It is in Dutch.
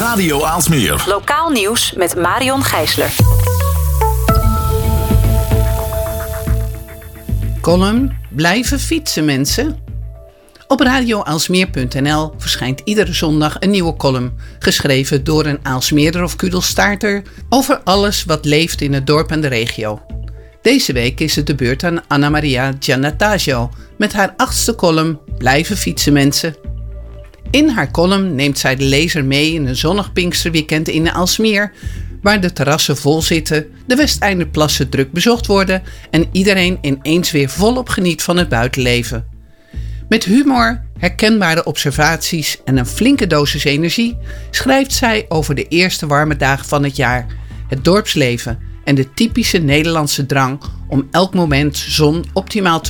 Radio Aalsmeer. Lokaal nieuws met Marion Gijsler. Column Blijven fietsen, mensen. Op radioaalsmeer.nl verschijnt iedere zondag een nieuwe column, geschreven door een Aalsmeerder of Kudelstaarter, over alles wat leeft in het dorp en de regio. Deze week is het de beurt aan Anna Maria Giannataggio met haar 8e column Blijven fietsen, mensen. In haar column neemt zij de lezer mee in een zonnig Pinksterweekend in Aalsmeer, waar de terrassen vol zitten, de Westeinderplassen druk bezocht worden en iedereen ineens weer volop geniet van het buitenleven. Met humor, herkenbare observaties en een flinke dosis energie schrijft zij over de eerste warme dagen van het jaar, het dorpsleven en de typische Nederlandse drang om elk moment zon optimaal te